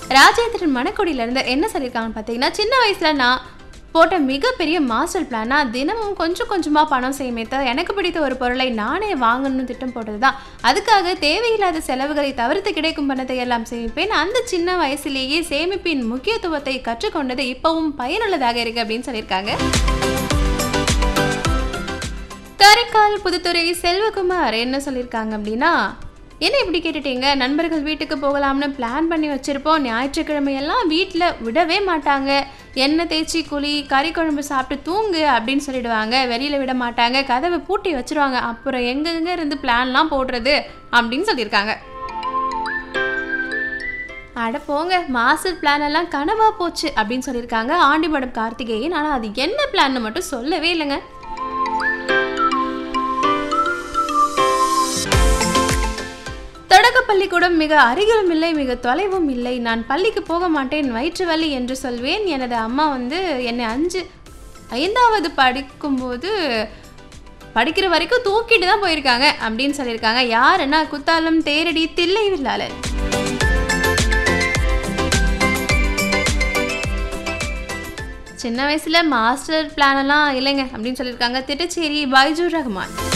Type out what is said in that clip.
ராஜேந்திரன் மணக்குடியிலேருந்து என்ன சொல்லியிருக்காங்கன்னு பார்த்தீங்கன்னா, சின்ன வயசில் நான் போட்ட மிகப்பெரிய மாஸ்டர் பிளானா தினமும் கொஞ்சம் கொஞ்சமாக பணம் சேமித்து எனக்கு பிடித்த ஒரு பொருளை நானே வாங்கணும்னு திட்டம் போட்டது தான். அதுக்காக தேவையில்லாத செலவுகளை தவிர்த்து கிடைக்கும் பணத்தை எல்லாம் சேமிப்பேன். அந்த சின்ன வயசுலேயே சேமிப்பின் முக்கியத்துவத்தை கற்றுக்கொண்டது இப்பவும் பயனுள்ளதாக இருக்கு அப்படின்னு சொல்லியிருக்காங்க. காரைக்கால் புதுத்துறை செல்வகுமார் என்ன சொல்லியிருக்காங்க அப்படின்னா, என்ன இப்படி கேட்டுட்டீங்க, நண்பர்கள் வீட்டுக்கு போகலாம்னு பிளான் பண்ணி வச்சுருப்போம். ஞாயிற்றுக்கிழமையெல்லாம் வீட்டில் விடவே மாட்டாங்க. எண்ணெய் தேய்ச்சி குழி, கறி குழம்பு சாப்பிட்டு தூங்கு அப்படின்னு சொல்லிடுவாங்க. வெளியில் விட மாட்டாங்க, கதவை பூட்டி வச்சுருவாங்க. அப்புறம் எங்கெங்க இருந்து பிளான்லாம் போடுறது அப்படின்னு சொல்லியிருக்காங்க. அட போங்க, மாஸ்டர் பிளான் எல்லாம் கனவா போச்சு அப்படின்னு சொல்லியிருக்காங்க ஆண்டிமடம் கார்த்திகேயன். ஆனால் அது என்ன பிளான்னு மட்டும் சொல்லவே இல்லைங்க. தொடக்கப்பள்ளிக்கூடம் மிக அருகிலும் இல்லை, மிக தொலைவும் இல்லை. நான் பள்ளிக்கு போக மாட்டேன், வயிற்று வலி என்று சொல்வேன். எனது அம்மா என்னை 5வது படிக்கும்போது படிக்கிற வரைக்கும் தூக்கிட்டு தான் போயிருக்காங்க அப்படின்னு சொல்லியிருக்காங்க. யாருன்னா குத்தாலம் தேரடி தில்லை வில்லாளர். சின்ன வயசுல மாஸ்டர் பிளான் எல்லாம் இல்லைங்க அப்படின்னு சொல்லியிருக்காங்க திட்டச்சேரி பைஜூர் ரஹ்மான்.